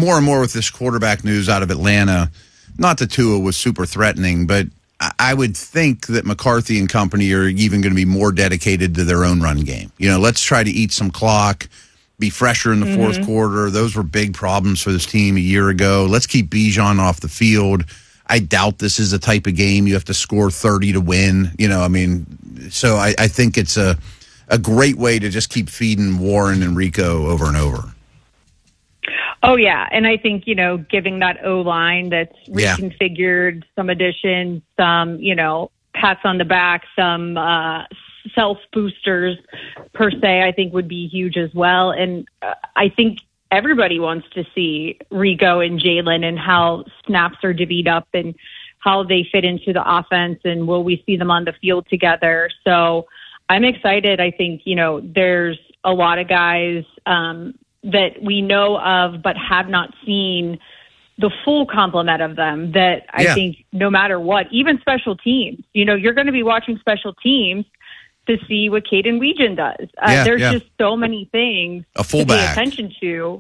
more and more with this quarterback news out of Atlanta, not that Tua was super threatening, but I would think that McCarthy and company are even going to be more dedicated to their own run game. Let's try to eat some clock, be fresher in the fourth quarter. Those were big problems for this team a year ago. Let's keep Bijan off the field. I doubt this is a type of game you have to score 30 to win. So I think it's a great way to just keep feeding Warren and Rico over and over. Oh, yeah. And I think, giving that O-line that's reconfigured, some additions, some, pats on the back, some self-boosters per se, I think would be huge as well. And I think everybody wants to see Rico and Jalen and how snaps are divvied up and how they fit into the offense, and will we see them on the field together. So I'm excited. I think, there's a lot of guys that we know of but have not seen the full complement of them that I think no matter what, even special teams, you're going to be watching special teams to see what Caden Weegan does. There's just so many things to pay attention to.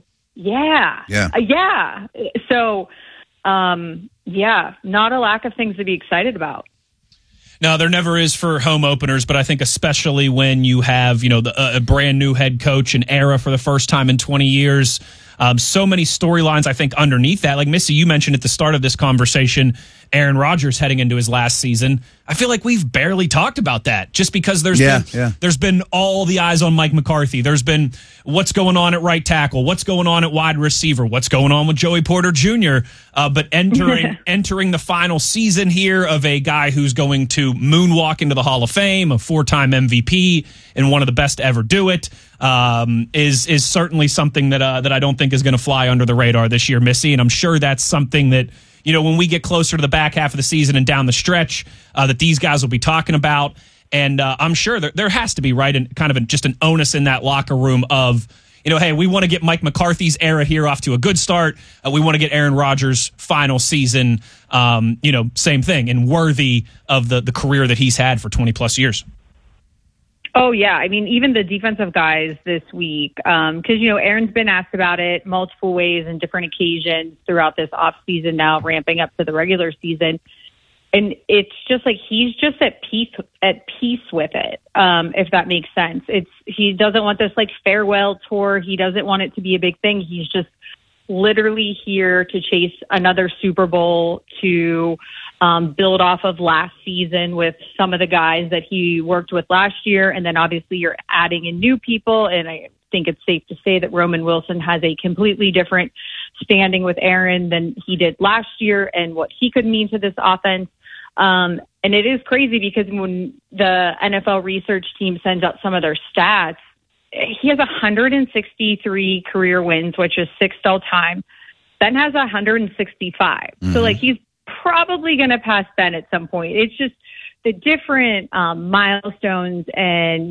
So, not a lack of things to be excited about. No, there never is for home openers, but I think especially when you have, a brand new head coach, an era for the first time in 20 years. So many storylines, I think, underneath that. Like, Missy, you mentioned at the start of this conversation, Aaron Rodgers heading into his last season. I feel like we've barely talked about that just because there's been all the eyes on Mike McCarthy. There's been what's going on at right tackle, what's going on at wide receiver, what's going on with Joey Porter Jr., but entering the final season here of a guy who's going to moonwalk into the Hall of Fame, a 4-time MVP, and one of the best to ever do it, is certainly something that I don't think is going to fly under the radar this year, Missy. And I'm sure that's something that, when we get closer to the back half of the season and down the stretch, that these guys will be talking about. And I'm sure there has to be, right, and kind of just an onus in that locker room of, hey, we want to get Mike McCarthy's era here off to a good start. We want to get Aaron Rodgers' final season, same thing, and worthy of the career that he's had for 20-plus years. Oh, yeah. I mean, even the defensive guys this week, because, Aaron's been asked about it multiple ways and different occasions throughout this offseason now, ramping up to the regular season. And it's just like he's just at peace with it, if that makes sense. He doesn't want this farewell tour. He doesn't want it to be a big thing. He's just literally here to chase another Super Bowl, to build off of last season with some of the guys that he worked with last year. And then obviously you're adding in new people. And I think it's safe to say that Roman Wilson has a completely different standing with Aaron than he did last year and what he could mean to this offense. And it is crazy because when the NFL research team sends out some of their stats, he has 163 career wins, which is 6th all time. Ben has 165. Mm-hmm. So he's probably going to pass Ben at some point. It's just the different milestones and,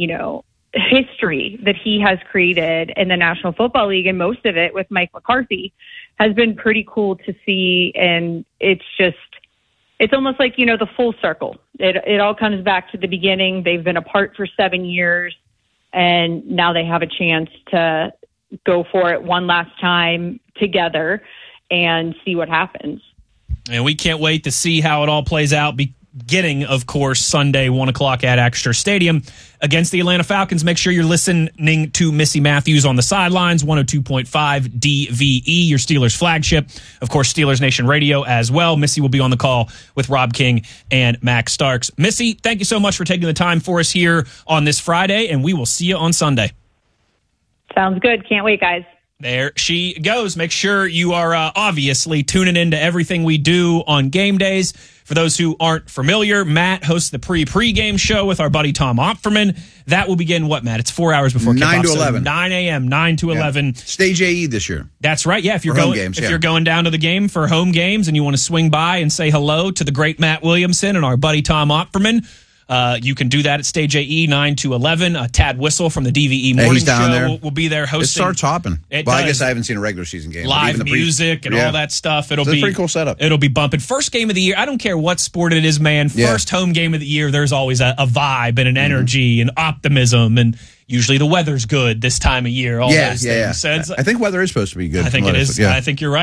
history that he has created in the National Football League, and most of it with Mike McCarthy, has been pretty cool to see. And it's almost like, the full circle. It all comes back to the beginning. They've been apart for 7 years, and now they have a chance to go for it one last time together and see what happens. And we can't wait to see how it all plays out. Beginning, of course, Sunday, 1 o'clock at Acrisure Stadium against the Atlanta Falcons. Make sure you're listening to Missy Matthews on the sidelines, 102.5 DVE, your Steelers flagship. Of course, Steelers Nation Radio as well. Missy will be on the call with Rob King and Max Starks. Missy, thank you so much for taking the time for us here on this Friday, and we will see you on Sunday. Sounds good. Can't wait, guys. There she goes. Make sure you are obviously tuning into everything we do on game days. For those who aren't familiar, Matt hosts the pre-game show with our buddy Tom Opferman. That will begin what, Matt? It's 4 hours before kickoff. 9 to 11. 9 a.m., 9 to 11. Stage AE this year. That's right. Yeah, if you're you're going down to the game for home games and you want to swing by and say hello to the great Matt Williamson and our buddy Tom Opferman, you can do that at Stage AE, 9 to 11. Tad Whistle from the DVE Morning Show will be there hosting. It starts hopping. I guess I haven't seen a regular season game. Live music and all that stuff. It's a pretty cool setup. It'll be bumping. First game of the year. I don't care what sport it is, man. First home game of the year, there's always a vibe and an energy and optimism, and usually the weather's good this time of year. All those things. I think weather is supposed to be good. I think it is. I think you're right.